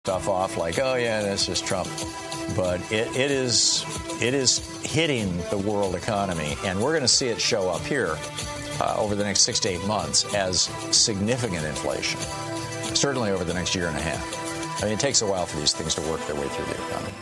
stuff off like, oh yeah, that's just Trump. But it is hitting the world economy, and we're going to see it show up here over the next 6 to 8 months as significant inflation, certainly over the next year and a half. I mean, it takes a while for these things to work their way through the economy.